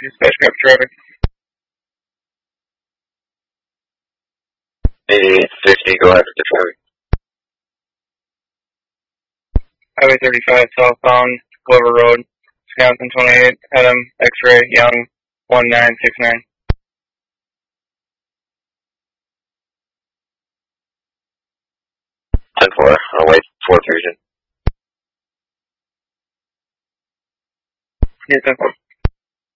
dispatch copy traffic. 850, go ahead with the traffic. Highway 35 southbound, Glover Road, Wisconsin 28, Adam, X-ray, Young, 1969. 10-4, I'll wait 4th region. Yeah, 10-4.